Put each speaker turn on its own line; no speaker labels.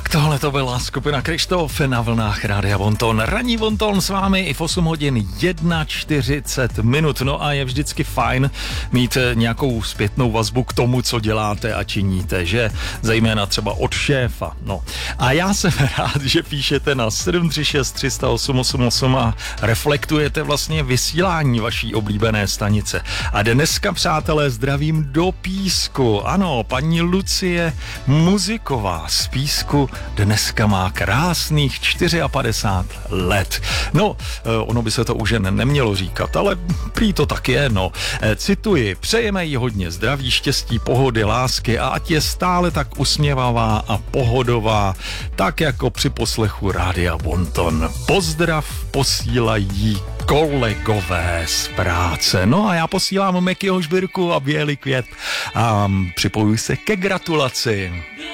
Tak tohle to byla skupina Krištof na vlnách Rádia Bonton. Ranní Bonton s vámi i v 8 hodin 41 minut. No a je vždycky fajn mít nějakou zpětnou vazbu k tomu, co děláte a činíte, že? Zejména třeba od šéfa. No. A já jsem rád, že píšete na 736 308 88 a reflektujete vlastně vysílání vaší oblíbené stanice. A dneska, přátelé, zdravím do Písku. Ano, paní Lucie Muziková z Písku dneska má krásných 54 let. No, ono by se to už jen nemělo říkat, ale prý to tak je, no. Cituji, přejeme jí hodně zdraví, štěstí, pohody, lásky a ať je stále tak usměvavá a pohodová, tak jako při poslechu Rádia Bonton. Pozdrav posílají kolegové z práce. No a já posílám Mekyho Žbírku a bělý květ a připojuji se ke gratulaci.